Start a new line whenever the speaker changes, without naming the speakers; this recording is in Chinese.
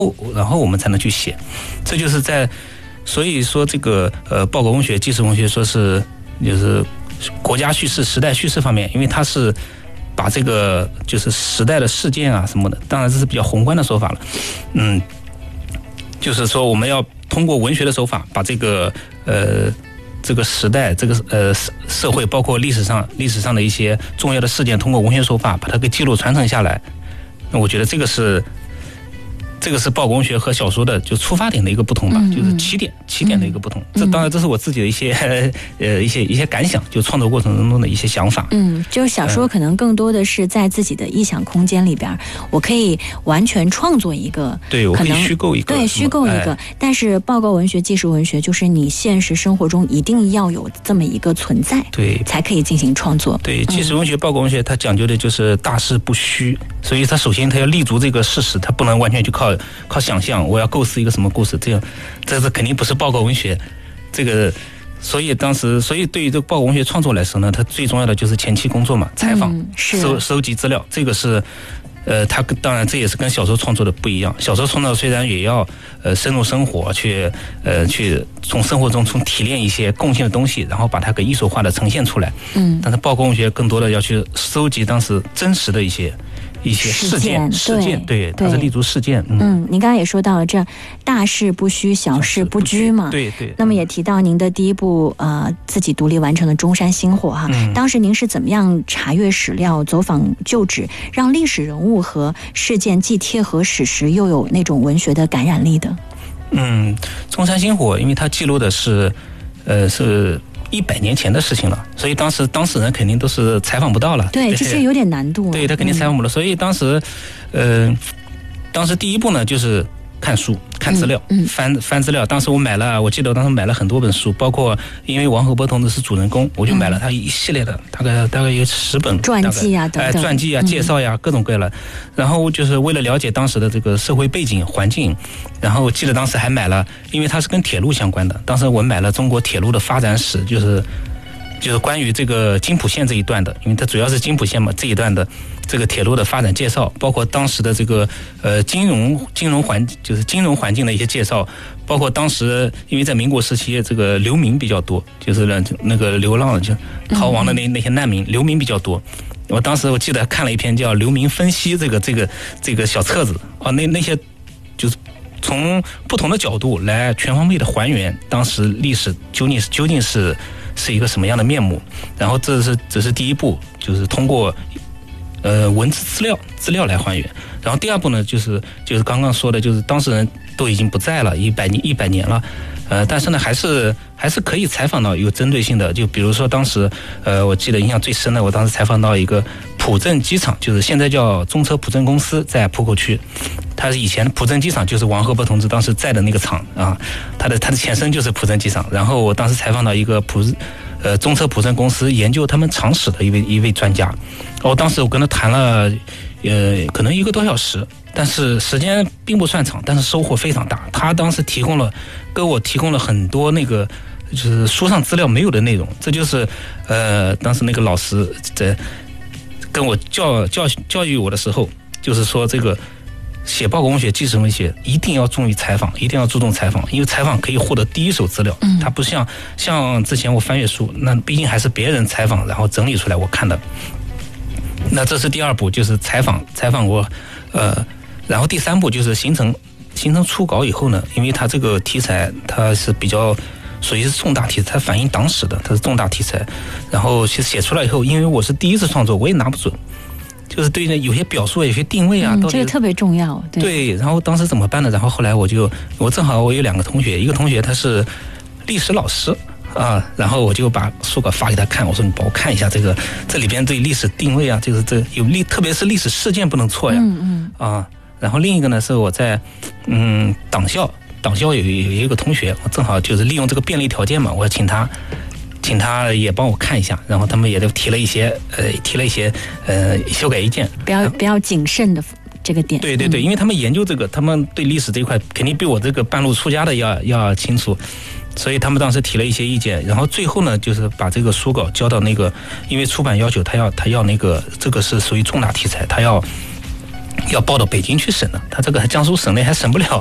然后我们才能去写。这就是所以说这个报告文学、纪实文学说是就是国家叙事、时代叙事方面，因为它是把这个就是时代的事件啊什么的，当然这是比较宏观的说法了。就是说我们要通过文学的手法，把这个时代、这个社会，包括历史上的一些重要的事件，通过文学手法把它给记录传承下来。那我觉得这个是报告文学和小说的就出发点的一个不同吧，就是起点的一个不同。这当然这是我自己的一些感想，就创作过程中的一些想法。
就是小说可能更多的是在自己的臆想空间里边，我可以完全创作一个，
对，我可以虚构一个，
对，虚构一个。但是报告文学、纪实文学，就是你现实生活中一定要有这么一个存在，
对，
才可以进行创作。
对，纪实文学、报告文学，它讲究的就是大事不虚，所以它首先它要立足这个事实，它不能完全去靠想象，我要构思一个什么故事，这是肯定不是报告文学。这个，所以对于这个报告文学创作来说呢，它最重要的就是前期工作嘛，采访、收集资料，这个是它当然这也是跟小说创作的不一样。小说创作虽然也要深入生活，去从生活中提炼一些共性的东西，然后把它给艺术化的呈现出来。但是报告文学更多的要去收集当时真实的一些事件，对，它是立足事件。
您刚刚也说到了，这大事不虚，小事不拘嘛。
对。
那么也提到您的第一部自己独立完成的《中山星火》哈，当时您是怎么样查阅史料、走访旧址，让历史人物和事件既贴合史实，又有那种文学的感染力的？
中山星火，因为它记录的是100年前的事情了，所以当事人肯定都是采访不到了。
对，这些有点难度。
对，他肯定采访不了，所以当时第一步呢，就是看书、看资料、翻资料。当时我记得我当时买了很多本书，包括因为王厚波同志是主人公，我就买了他一系列的，大概有10本
传记啊等等，
传记啊、介绍呀，各种各样的。然后就是为了了解当时的这个社会背景环境，然后我记得当时还买了，因为它是跟铁路相关的，当时我买了中国铁路的发展史，就是关于这个津浦线这一段的，因为它主要是津浦线嘛，这一段的这个铁路的发展介绍，包括当时的这个金融环境的一些介绍，包括当时因为在民国时期这个流民比较多，就是那个流浪就逃亡的那些难民，流民比较多。当时我记得看了一篇叫《流民分析》这个小册子那些就是从不同的角度来全方位的还原当时历史究竟是一个什么样的面目。然后这是第一步，就是通过文字资料来还原。然后第二步呢，就是刚刚说的，就是当事人都已经不在了100年了，但是呢还是可以采访到有针对性的。就比如说当时我记得印象最深的，我当时采访到一个浦镇机场，就是现在叫中车浦镇公司，在浦口区。它是以前浦镇机场，就是王厚波同志当时在的那个厂啊，它的前身就是浦镇机场。然后我当时采访到一个中车浦镇公司研究他们厂史的一位专家，当时我跟他谈了可能1个多小时，但是时间并不算长，但是收获非常大。他当时给我提供了很多那个就是书上资料没有的内容，这就是当时那个老师在跟我教育我的时候，就是说这个写报告文学、纪实文学一定要重于采访，一定要注重采访，因为采访可以获得第一手资料。它不像之前我翻阅书，那毕竟还是别人采访然后整理出来我看的。那这是第二步，就是采访我然后第三步就是形成初稿以后呢，因为它这个题材它是比较属于是重大题材，它反映党史的，它是重大题材。然后写出来以后，因为我是第一次创作，我也拿不准，就是对于有些表述、有些定位啊，
这个特别重要。
对，然后当时怎么办呢？然后后来我正好我有2个同学，一个同学他是历史老师啊，然后我就把书稿发给他看，我说你帮我看一下这里边对历史定位啊，就是特别是历史事件不能错呀。然后另一个呢是我在党校有一个同学，我正好就是利用这个便利条件嘛，我请他也帮我看一下，然后他们也都提了一些修改意见，
比较谨慎的这个点。
对，因为他们研究这个，他们对历史这一块肯定比我这个半路出家的要清楚，所以他们当时提了一些意见。然后最后呢，就是把这个书稿交到那个，因为出版要求他要那个这个是属于重大题材，他要报到北京去审了，他这个江苏省内还审不了，